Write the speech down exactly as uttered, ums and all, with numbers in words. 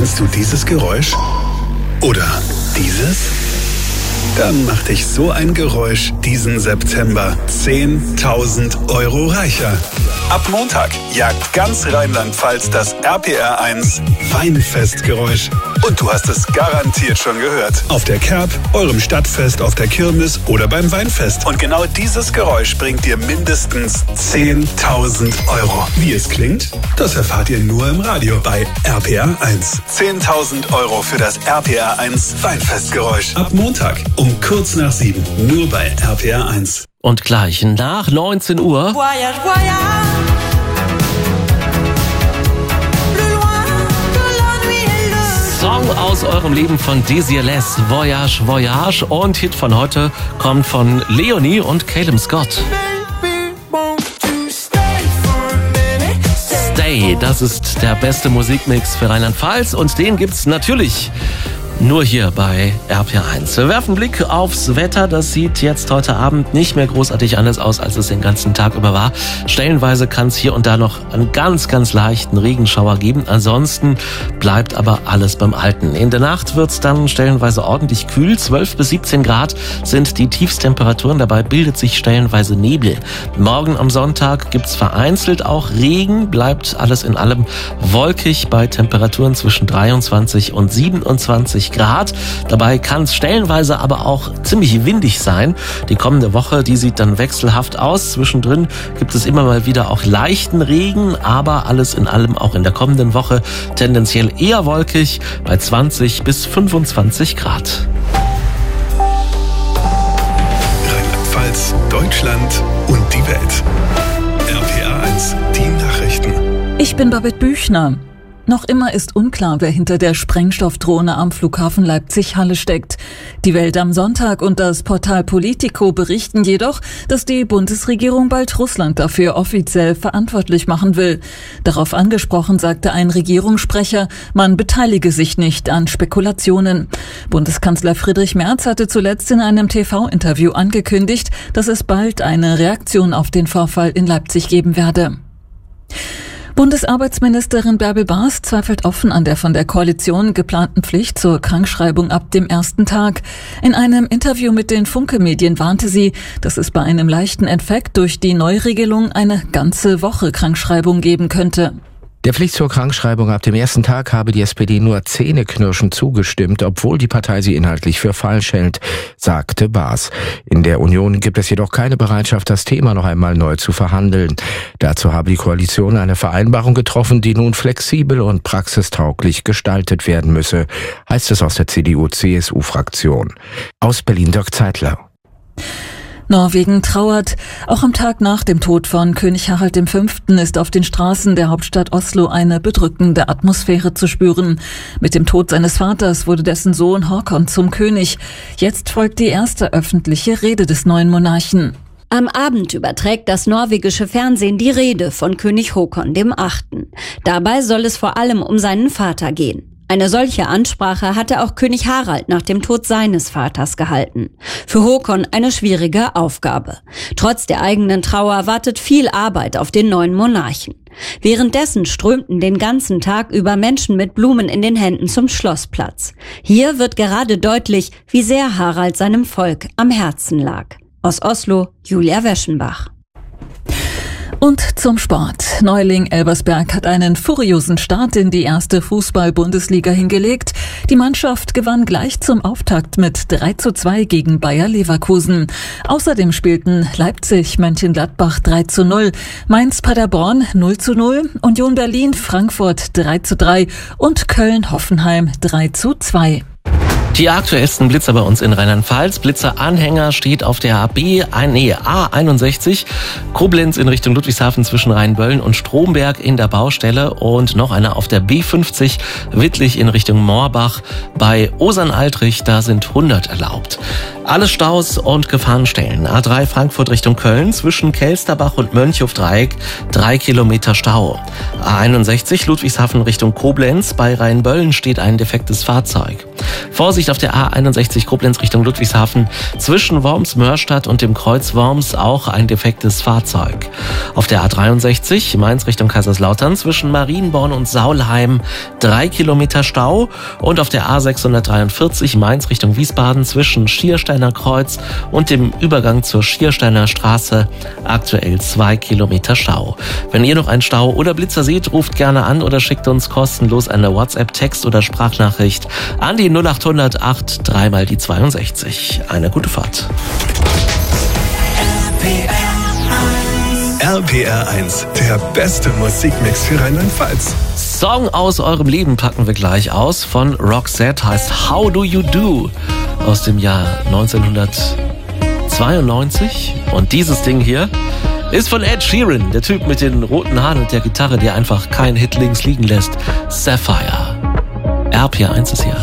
Kennst du dieses Geräusch? Oder dieses? Dann macht dich so ein Geräusch diesen September zehntausend Euro reicher. Ab Montag jagt ganz Rheinland-Pfalz das R P R eins Weinfestgeräusch. Und du hast es garantiert schon gehört. Auf der Kerb, eurem Stadtfest, auf der Kirmes oder beim Weinfest. Und genau dieses Geräusch bringt dir mindestens zehntausend Euro. Wie es klingt, das erfahrt ihr nur im Radio bei R P R eins. zehntausend Euro für das R P R eins Weinfestgeräusch. Ab Montag um kurz nach sieben. Nur bei R P R eins. Und gleich nach neunzehn Uhr Voyage, voyage. Song aus eurem Leben von Desiirless, Voyage, Voyage. Und Hit von heute kommt von Leonie und Caleb Scott. Stay, das ist der beste Musikmix für Rheinland-Pfalz und den gibt's natürlich nur hier bei R P R eins. Wir werfen einen Blick aufs Wetter. Das sieht jetzt heute Abend nicht mehr großartig anders aus, als es den ganzen Tag über war. Stellenweise kann es hier und da noch einen ganz, ganz leichten Regenschauer geben. Ansonsten bleibt aber alles beim Alten. In der Nacht wird es dann stellenweise ordentlich kühl. zwölf bis siebzehn Grad sind die Tiefstemperaturen. Dabei bildet sich stellenweise Nebel. Morgen am Sonntag gibt es vereinzelt auch Regen. Bleibt alles in allem wolkig bei Temperaturen zwischen dreiundzwanzig und siebenundzwanzig Grad. Dabei kann es stellenweise aber auch ziemlich windig sein. Die kommende Woche, die sieht dann wechselhaft aus. Zwischendrin gibt es immer mal wieder auch leichten Regen, aber alles in allem auch in der kommenden Woche tendenziell eher wolkig bei zwanzig bis fünfundzwanzig Grad. Rheinland-Pfalz, Deutschland und die Welt. R P R eins, die Nachrichten. Ich bin Babette Büchner. Noch immer ist unklar, wer hinter der Sprengstoffdrohne am Flughafen Leipzig-Halle steckt. Die Welt am Sonntag und das Portal Politico berichten jedoch, dass die Bundesregierung bald Russland dafür offiziell verantwortlich machen will. Darauf angesprochen sagte ein Regierungssprecher, man beteilige sich nicht an Spekulationen. Bundeskanzler Friedrich Merz hatte zuletzt in einem T V-Interview angekündigt, dass es bald eine Reaktion auf den Vorfall in Leipzig geben werde. Bundesarbeitsministerin Bärbel Baas zweifelt offen an der von der Koalition geplanten Pflicht zur Krankschreibung ab dem ersten Tag. In einem Interview mit den Funke-Medien warnte sie, dass es bei einem leichten Infekt durch die Neuregelung eine ganze Woche Krankschreibung geben könnte. Der Pflicht zur Krankschreibung ab dem ersten Tag habe die S P D nur zähneknirschend zugestimmt, obwohl die Partei sie inhaltlich für falsch hält, sagte Baas. In der Union gibt es jedoch keine Bereitschaft, das Thema noch einmal neu zu verhandeln. Dazu habe die Koalition eine Vereinbarung getroffen, die nun flexibel und praxistauglich gestaltet werden müsse, heißt es aus der C D U C S U-Fraktion. Aus Berlin Dirk Zeitler. Norwegen trauert. Auch am Tag nach dem Tod von König Harald der Fünfte ist auf den Straßen der Hauptstadt Oslo eine bedrückende Atmosphäre zu spüren. Mit dem Tod seines Vaters wurde dessen Sohn Håkon zum König. Jetzt folgt die erste öffentliche Rede des neuen Monarchen. Am Abend überträgt das norwegische Fernsehen die Rede von König Håkon der Achte. Dabei soll es vor allem um seinen Vater gehen. Eine solche Ansprache hatte auch König Harald nach dem Tod seines Vaters gehalten. Für Håkon eine schwierige Aufgabe. Trotz der eigenen Trauer wartet viel Arbeit auf den neuen Monarchen. Währenddessen strömten den ganzen Tag über Menschen mit Blumen in den Händen zum Schlossplatz. Hier wird gerade deutlich, wie sehr Harald seinem Volk am Herzen lag. Aus Oslo, Julia Weschenbach. Und zum Sport. Neuling Elversberg hat einen furiosen Start in die erste Fußball-Bundesliga hingelegt. Die Mannschaft gewann gleich zum Auftakt mit drei zu zwei gegen Bayer Leverkusen. Außerdem spielten Leipzig Mönchengladbach drei zu null, Mainz Paderborn null zu null, Union Berlin Frankfurt drei zu drei und Köln Hoffenheim drei zu zwei. Die aktuellsten Blitzer bei uns in Rheinland-Pfalz. Blitzer-Anhänger steht auf der B, nee, A einundsechzig, Koblenz in Richtung Ludwigshafen zwischen Rheinböllen und Stromberg in der Baustelle und noch einer auf der B fünfzig, Wittlich in Richtung Moorbach. Bei Osern-Altrich, da sind hundert erlaubt. Alle Staus und Gefahrenstellen. A drei Frankfurt Richtung Köln zwischen Kelsterbach und Mönchhof-Dreieck, drei Kilometer Stau. A einundsechzig Ludwigshafen Richtung Koblenz, bei Rheinböllen steht ein defektes Fahrzeug. Vorsicht auf der A einundsechzig Koblenz Richtung Ludwigshafen. Zwischen Worms-Mörstadt und dem Kreuz Worms auch ein defektes Fahrzeug. Auf der A dreiundsechzig Mainz Richtung Kaiserslautern zwischen Marienborn und Saulheim drei Kilometer Stau. Und auf der A sechshundertdreiundvierzig Mainz Richtung Wiesbaden zwischen Schiersteiner Kreuz und dem Übergang zur Schiersteiner Straße aktuell zwei Kilometer Stau. Wenn ihr noch einen Stau oder Blitzer seht, ruft gerne an oder schickt uns kostenlos eine WhatsApp, Text oder Sprachnachricht an die null acht hundert acht drei mal die zweiundsechzig. Eine gute Fahrt. R P R eins, der beste Musikmix für Rheinland-Pfalz. Song aus eurem Leben packen wir gleich aus. Von Roxette, heißt How Do You Do aus dem Jahr neunzehnhundertzweiundneunzig. Und dieses Ding hier ist von Ed Sheeran, der Typ mit den roten Haaren und der Gitarre, der einfach keinen Hit links liegen lässt. Sapphire. R P R eins ist hier.